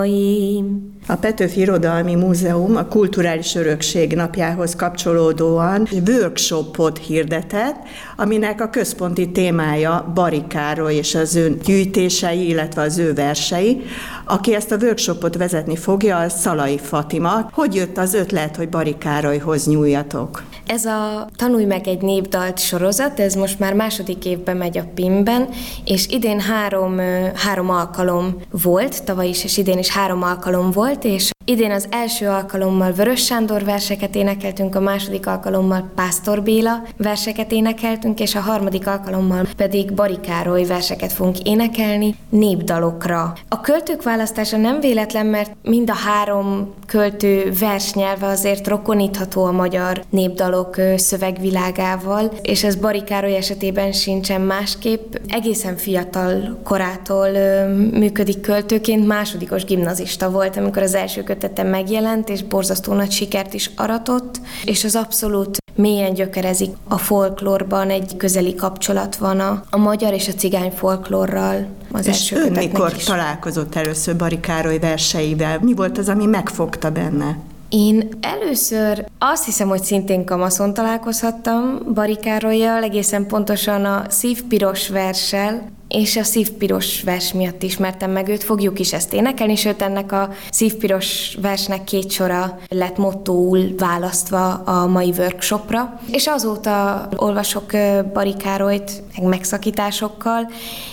A Petőfi Irodalmi Múzeum a Kulturális Örökség napjához kapcsolódóan workshopot hirdetett, aminek a központi témája Bari Károly és az ő gyűjtései, illetve az ő versei. Aki ezt a workshopot vezetni fogja, az Szalai Fatima. Hogy jött az ötlet, hogy Bari Károlyhoz nyúljatok? Ez a Tanulj meg egy népdalt sorozat, ez most már második évben megy a PIM-ben, és idén három alkalom volt, tavaly is és idén is 3 alkalom volt, és idén az első alkalommal Vörös Sándor verseket énekeltünk, a második alkalommal Pásztor Béla verseket énekeltünk, és a harmadik alkalommal pedig Bari Károly verseket fogunk énekelni népdalokra. A költők választása nem véletlen, mert mind a 3 költő versnyelve azért rokonítható a magyar népdalok szövegvilágával, és ez Bari Károly esetében sincsen másképp. Egészen fiatal korától működik költőként, másodikos gimnazista volt, amikor az első kötete megjelent, és borzasztó nagy sikert is aratott, és az abszolút mélyen gyökerezik a folklórban, egy közeli kapcsolat van a magyar és a cigány folklórral. Az és ön mikor találkozott először Bari Károly verseivel? Mi volt az, ami megfogta benne? Én először azt hiszem, hogy szintén kamaszon találkozhattam Bari Károllyal, egészen pontosan a Szívpiros verssel, és a Szívpiros vers miatt ismertem meg őt, fogjuk is ezt énekelni, sőt ennek a Szívpiros versnek 2 sora lett mottóul választva a mai workshopra, és azóta olvasok Bari Károlyt megszakításokkal,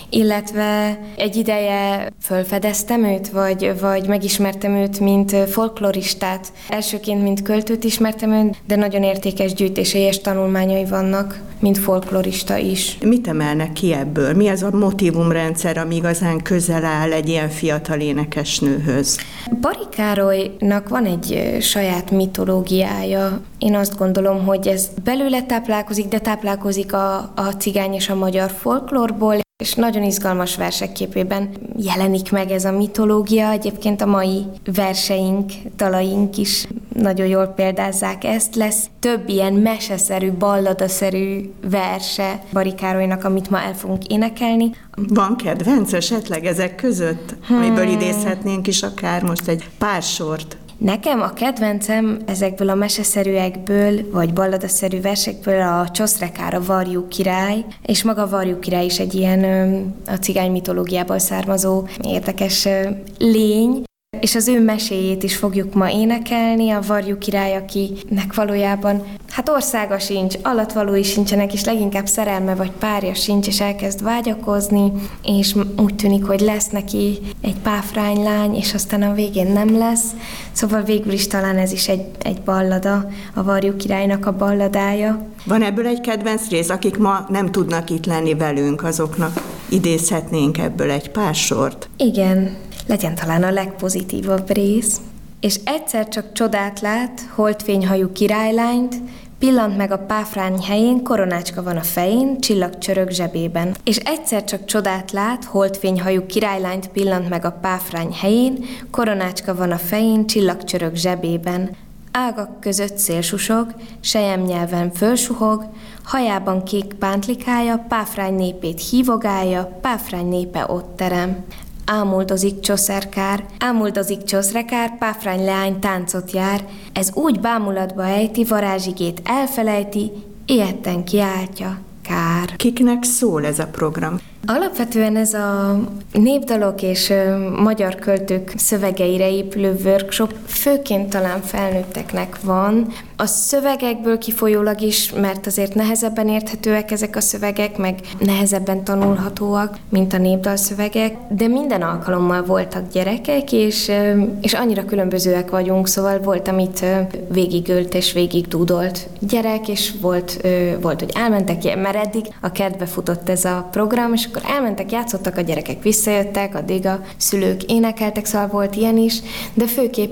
illetve egy ideje fölfedeztem őt, vagy megismertem őt, mint folkloristát. Elsőként, mint költőt ismertem őt, de nagyon értékes gyűjtései és tanulmányai vannak, mint folklorista is. Mit emelnek ki ebből? Mi az a motívumrendszer, ami igazán közel áll egy ilyen fiatal énekesnőhöz? Bari Károlynak van egy saját mitológiája. Én azt gondolom, hogy ez belőle táplálkozik, de táplálkozik a cigány és a magyar folklórból, és nagyon izgalmas versek képében jelenik meg ez a mitológia. Egyébként a mai verseink, dalaink is nagyon jól példázzák ezt. Lesz több ilyen meseszerű, balladaszerű verse Bari Károlynak, amit ma el fogunk énekelni. Van kedvenc esetleg ezek között, amiből idézhetnénk is akár most egy pár sort? Nekem a kedvencem ezekből a meseszerűekből, vagy balladaszerű versekből a Csoszrekára Varjú király, és maga a Varjú király is egy ilyen a cigány mitológiából származó érdekes lény, és az ő meséjét is fogjuk ma énekelni, a Varjú király, akinek valójában országa sincs, alatvalói sincsenek, és leginkább szerelme vagy párja sincs, és elkezd vágyakozni, és úgy tűnik, hogy lesz neki egy páfránylány, és aztán a végén nem lesz. Szóval végül is talán ez is egy ballada, a Varjú királynak a balladája. Van ebből egy kedvenc rész, akik ma nem tudnak itt lenni velünk, azoknak idézhetnénk ebből egy pár sort? Igen, legyen talán a legpozitívabb rész. És egyszer csak csodát lát, holdfényhajú királylányt, pillant meg a páfrány helyén, koronácska van a fején, csillag csörög zsebében. És egyszer csak csodát lát, holdfényhajú királylányt pillant meg a páfrány helyén, koronácska van a fején, csillag csörög zsebében. Ágak között szélsusog, selyemnyelven fölsuhog, hajában kék pántlikája, páfrány népét hívogálja, páfrány népe ott terem. Ámuldozik csoszerkár, ámuldozik csoszrekár, páfrány leány táncot jár, ez úgy bámulatba ejti, varázsigét elfelejti, ijedten kiáltja, kár. Kiknek szól ez a program? Alapvetően ez a népdalok és magyar költők szövegeire épülő workshop főként talán felnőtteknek van. A szövegekből kifolyólag is, mert azért nehezebben érthetőek ezek a szövegek, meg nehezebben tanulhatóak, mint a népdalszövegek, de minden alkalommal voltak gyerekek, és annyira különbözőek vagyunk, szóval volt, amit végigölt és végigdúdolt gyerek, és volt, hogy elmentek, mert eddig a kertbe futott ez a program, és akkor elmentek, játszottak a gyerekek, visszajöttek, addig a szülők énekeltek, szóval volt ilyen is, de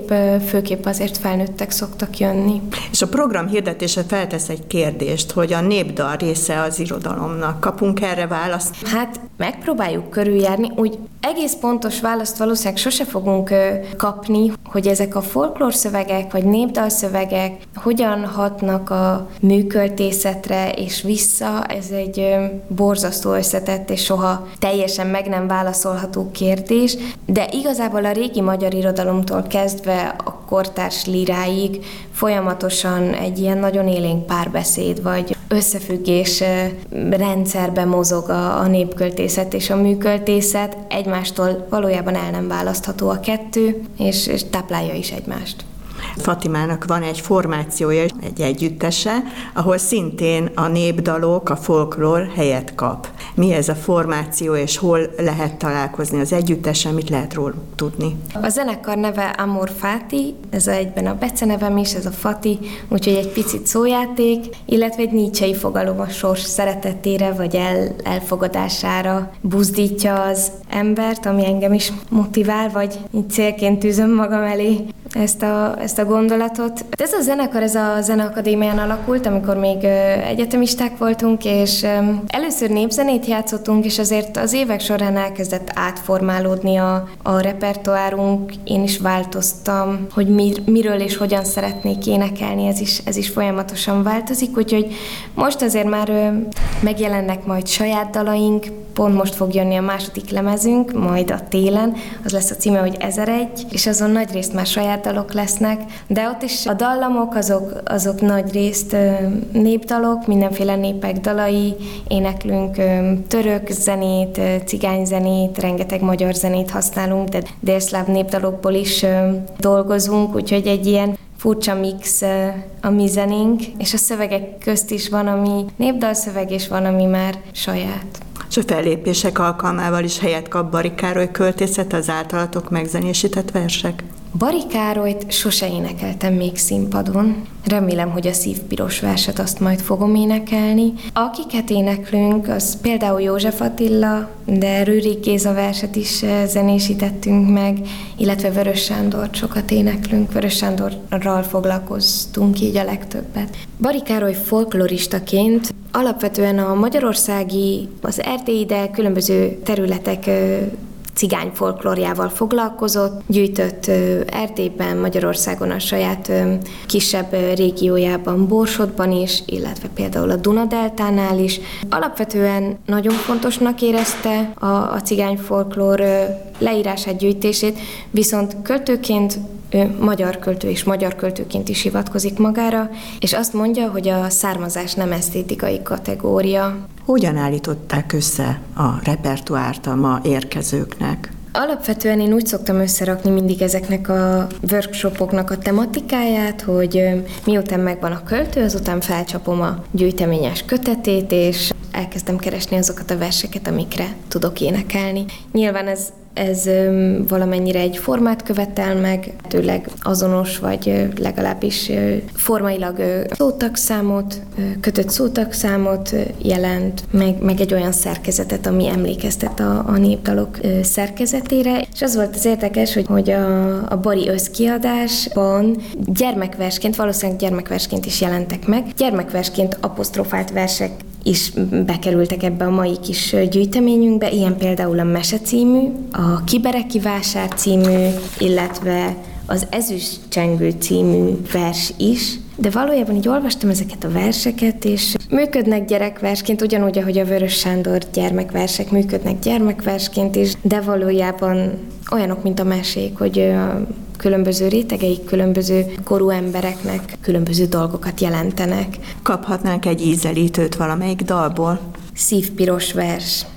főképp azért felnőttek szoktak jönni. És a program hirdetése feltesz egy kérdést, hogy a népdal része az irodalomnak. Kapunk erre választ? Megpróbáljuk körüljárni, úgy egész pontos választ valószínűleg sose fogunk kapni, hogy ezek a folklórszövegek vagy népdalszövegek hogyan hatnak a műköltészetre és vissza. Ez egy borzasztó összetett és soha teljesen meg nem válaszolható kérdés, de igazából a régi magyar irodalomtól kezdve a kortárs líráig folyamatosan egy ilyen nagyon élénk párbeszéd vagy összefüggés rendszerben mozog a népköltészet és a műköltészet, egymástól valójában el nem választható a kettő, és táplálja is egymást. Fatimának van egy formációja, egy együttese, ahol szintén a népdalok, a folklór helyet kap. Mi ez a formáció, és hol lehet találkozni az együttesen, mit lehet róla tudni? A zenekar neve Amor Fati, ez egyben a becenevem is, ez a Fati, úgyhogy egy picit szójáték, illetve egy nietzschei fogalom a sors szeretetére, vagy elfogadására buzdítja az embert, ami engem is motivál, vagy így célként tűzöm magam elé ezt a gondolatot. Ez a zenekar, ez a Zeneakadémián alakult, amikor még egyetemisták voltunk, és először népzenét játszottunk, és azért az évek során elkezdett átformálódni a repertoárunk. Én is változtam, hogy miről és hogyan szeretnék énekelni, ez is folyamatosan változik, úgyhogy most azért már megjelennek majd saját dalaink, pont most fog jönni a második lemezünk, majd a télen, az lesz a címe, hogy 1001, és azon nagyrészt már saját dalok lesznek, de ott is a dallamok, azok nagyrészt népdalok, mindenféle népek dalai, éneklünk török zenét, cigány zenét, rengeteg magyar zenét használunk, de délszláv népdalokból is dolgozunk, úgyhogy egy ilyen furcsa mix a mi zenénk, és a szövegek közt is van, ami népdalszöveg, és van, ami már saját. És a fellépések alkalmával is helyet kap Bari Károly költészet, az általatok megzenésített versek? Bari Károlyt sose énekeltem még színpadon. Remélem, hogy a Szívpiros verset azt majd fogom énekelni. Akiket éneklünk, az például József Attila, de Rőrik Géza verset is zenésítettünk meg, illetve Vörös Sándort sokat éneklünk. Vörös Sándorral foglalkoztunk így a legtöbbet. Bari Károly folkloristaként alapvetően a magyarországi, az erdélyi, de különböző területek cigány folklórjával foglalkozott, gyűjtött Erdélyben, Magyarországon a saját kisebb régiójában, Borsodban is, illetve például a Duna-deltánál is. Alapvetően nagyon fontosnak érezte a cigány folklór leírását, gyűjtését, viszont költőként ő magyar költő és magyar költőként is hivatkozik magára, és azt mondja, hogy a származás nem esztétikai kategória. Hogyan állították össze a repertoárt a ma érkezőknek? Alapvetően én úgy szoktam összerakni mindig ezeknek a workshopoknak a tematikáját, hogy miután megvan a költő, azután felcsapom a gyűjteményes kötetét, és elkezdem keresni azokat a verseket, amikre tudok énekelni. Nyilván ez valamennyire egy formát követel meg, tőleg azonos, vagy legalábbis formailag szótagszámot, kötött szótagszámot jelent, meg egy olyan szerkezetet, ami emlékeztet a népdalok szerkezetére. És az volt az érdekes, hogy a Bari összkiadásban gyermekversként, valószínűleg gyermekversként is jelentek meg, gyermekversként apostrofált versek is bekerültek ebbe a mai kis gyűjteményünkbe, ilyen például a Mese című, a Kibereki vásár című, illetve az Ezüst csengő című vers is, de valójában így olvastam ezeket a verseket, és működnek gyerekversként, ugyanúgy, ahogy a Vörös Sándor gyermekversek működnek gyermekversként is, de valójában olyanok, mint a mesék, hogy a különböző rétegeik, különböző korú embereknek különböző dolgokat jelentenek. Kaphatnánk egy ízelítőt valamelyik dalból? Szívpiros vers.